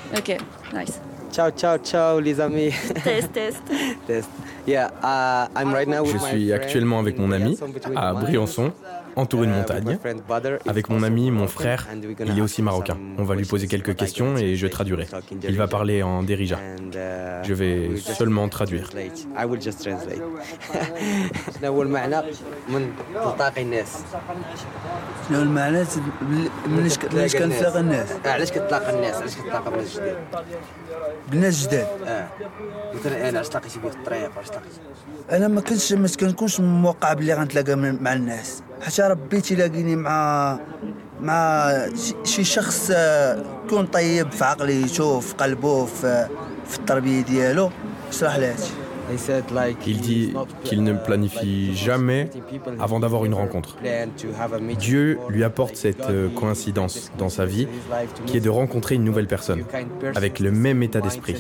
Ok, nice. Ciao, ciao, ciao les amis. Test, test. Test. Yeah, I'm right now with Je my suis friend actuellement avec mon in ami Briançon, between à mine, Briançon, entouré de with my montagnes, friend Badr, is avec mon also ami, mon Moroccan, frère. and we're gonna Il est ask aussi him marocain. some On va lui poser questions, quelques but I questions can et je translate, traduirai. he will talk in Il va Darija. parler en Derija. And, Je vais we'll just seulement traduire. translate. I will just translate. شنو هو المعنى من تلتقي الناس؟ شنو المعنى مليش كنتلاقى الناس علاش كتلاقى الناس؟ علاش كتلاقى بناس جداد؟ بناس جداد مثلا انا علاش تلاقيتي بيه في الطريق علاش تلاقيتي؟ انا ما كنكونش موقع بلي غنتلاقى مع الناس حتى ربي تيلاقيني مع شي شخص يكون طيب في عقليته في قلبه في التربيه ديالو شرح لي هادشي. Il dit qu'il ne planifie jamais avant d'avoir une rencontre. Dieu lui apporte cette coïncidence dans sa vie qui est de rencontrer une nouvelle personne avec le même état d'esprit.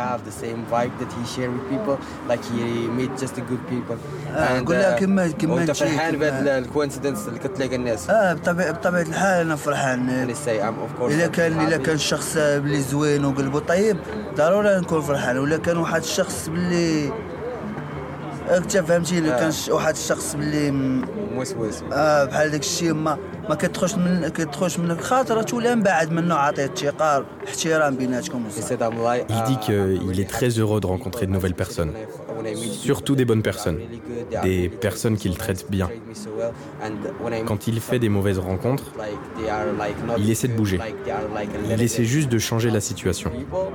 نقول لها كما انت فرحان بهذا الكوينسيدنس اللي كتلاقى الناس؟ بطبيعه الحال انا فرحان. الا كان شخص بلي زوين وقلبه طيب ضروري نكون فرحان، ولا كان واحد الشخص بلي انت فهمتي الا كان واحد الشخص بلي موسوس بحال داك الشيء ما كتدخلش منك خاطر تولي من بعد منه عاطيه الثقه احترام بيناتكم. Il dit qu'il est très heureux de rencontrer de nouvelles personnes, surtout des bonnes personnes, des personnes qu'il traite bien. Quand il fait des mauvaises rencontres, il essaie de bouger. Il essaie juste de changer la situation.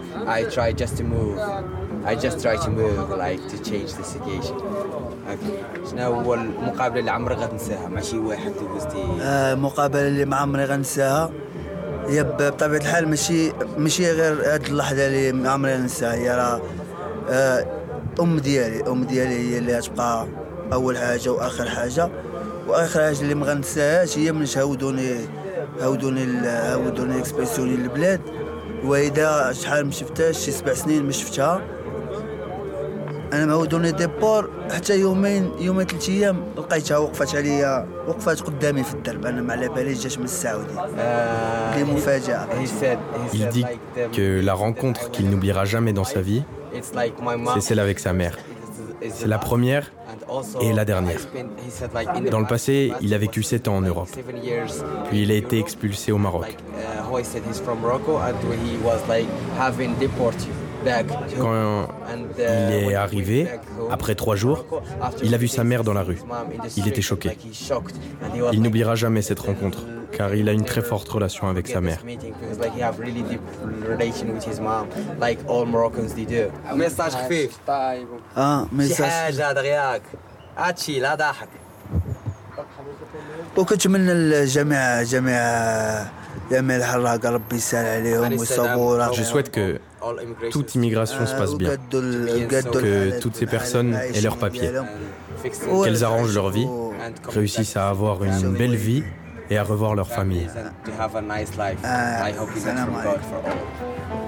I just try to move like to change the situation. شنو هو المقابله اللي عمرك غتنساها مع شي واحد دوزتي؟ المقابله اللي ما عمري غنساها هي بطبيعه الحال ماشي غير هاد اللحظه اللي ما عمري غنساها، هي راه ام ديالي هي اللي غتبقى اول حاجه واخر حاجه. واخر حاجه اللي ما غنساهاش هي ملي هودوني اكسبرسيوني للبلاد، وإذا شحال ما شفتهاش شي 7 سنين ما شفتها. انا ما هودوني ديبور حتى يومين 3 ايام لقيتها وقفات قدامي في الدرب، انا ما على باليش جات من السعوديه. دي مفاجاه. Il dit que la rencontre qu'il n'oubliera jamais dans sa vie, c'est celle avec sa mère. C'est la première et la dernière. Dans le passé, il a vécu 7 ans en Europe. Puis il a été expulsé au Maroc. Quand il est arrivé, après 3 jours, il a vu sa mère dans la rue. Il était choqué. Il n'oubliera jamais cette rencontre, car il a une très forte relation avec sa mère. ميساج خفيف شي حاجه دغياك هادشي لا ضحك. وكنتمنى الجميع جميع الحراقه ربي يسهل عليهم ويصبروا. Je souhaite que toute immigration se passe bien, que toutes ces personnes aient leurs papiers, qu'elles arrangent leur vie, réussissent à avoir une belle vie et à revoir leur famille.